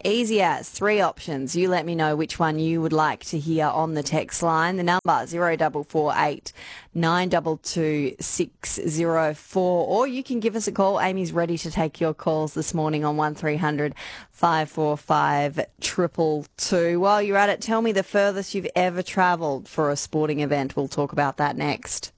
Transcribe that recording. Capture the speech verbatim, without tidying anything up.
Easy as three options. You let me know which one you would like to hear on the text line. The number zero double four eight nine two two six zero four, or you can give us a call. Amy's ready to take your calls this morning on one three hundred five four five two two. While you're at it, tell me the furthest you've ever travelled for a sporting event. We'll talk about that next.